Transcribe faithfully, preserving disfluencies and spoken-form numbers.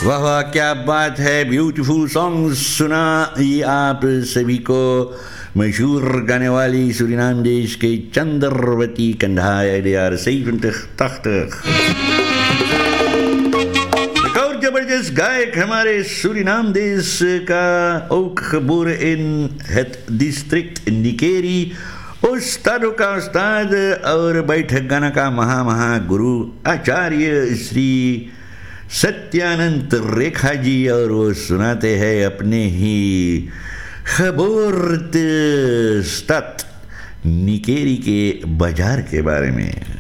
वाह वाह, क्या बात है, ब्यूटीफुल सॉन्ग सुना ये आप सभी को। मशहूर गाने वाली सूरीनाम देश के चंद्रवती कंधाय यार zeventig-tachtig। एक और जबरदस्त गायक हमारे सूरीनाम देश का, ook geboren in het district निकेरी, उस्तादों का उस्ताद और बैठक गाना का महा महा गुरु आचार्य श्री सत्यानंद रेखा जी, और वो सुनाते हैं अपने ही खबोर्त स्तात निकेरी के बाजार के बारे में।